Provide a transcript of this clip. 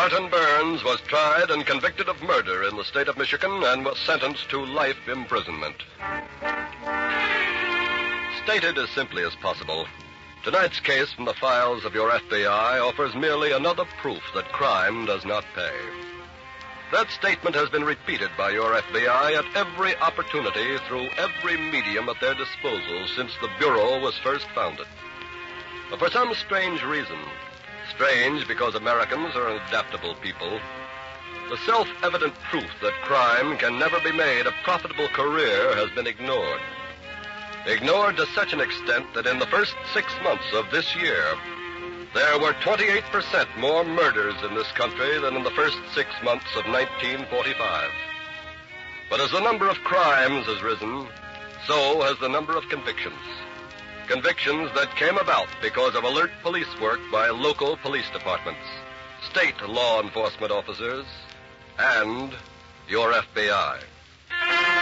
Martin Burns was tried and convicted of murder in the state of Michigan and was sentenced to life imprisonment. Stated as simply as possible, tonight's case from the files of your FBI offers merely another proof that crime does not pay. That statement has been repeated by your FBI at every opportunity through every medium at their disposal since the Bureau was first founded. But for some strange reason, strange because Americans are an adaptable people, the self-evident truth that crime can never be made a profitable career has been ignored. Ignored to such an extent that in the first 6 months of this year, there were 28% more murders in this country than in the first 6 months of 1945. But as the number of crimes has risen, so has the number of convictions. Convictions that came about because of alert police work by local police departments, state law enforcement officers, and your FBI.